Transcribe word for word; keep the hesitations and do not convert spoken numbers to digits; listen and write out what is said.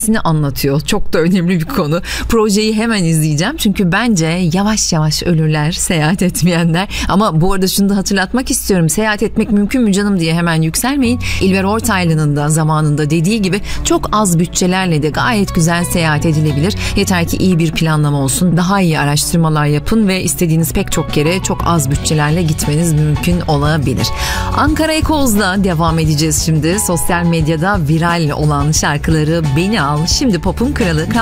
anlatıyor. Çok da önemli bir konu. Projeyi hemen izleyeceğim. Çünkü bence yavaş yavaş ölürler seyahat etmeyenler. Ama bu arada şunu da hatırlatmak istiyorum. Seyahat etmek mümkün mü canım diye hemen yükselmeyin. İlber Ortaylı'nın da zamanında dediği gibi çok az bütçelerle de gayet güzel seyahat edilebilir. Yeter ki iyi bir planlama olsun. Daha iyi araştırmalar yapın ve istediğiniz pek çok yere çok az bütçelerle gitmeniz mümkün olabilir. Ankara Ekoz'la devam edeceğiz şimdi. Sosyal medyada viral olan şarkıları Beni Al, Şimdi Pop'un Kralı.